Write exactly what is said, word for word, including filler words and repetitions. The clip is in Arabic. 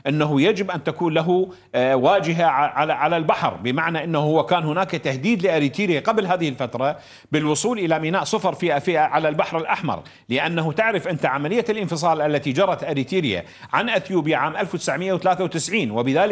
أنه يجب أن تكون له واجهة على على البحر، بمعنى أنه هو كان هناك تهديد لأريتريا قبل هذه الفترة بالوصول إلى ميناء صفر في في على البحر الأحمر، لأنه تعرف أنت عملية الانفصال التي جرت أريتريا عن أثيوبيا عام ألف وتسعمئة وثلاثة وتسعين، وبذلك